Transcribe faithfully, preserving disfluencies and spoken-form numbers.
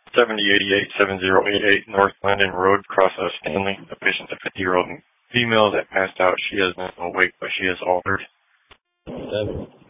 seventy eighty-eight seventy eighty-eight North London Road, Crosshouse, Stanley. The patient, a fifty-year-old female that passed out. She has been awake, but she is altered. Seven.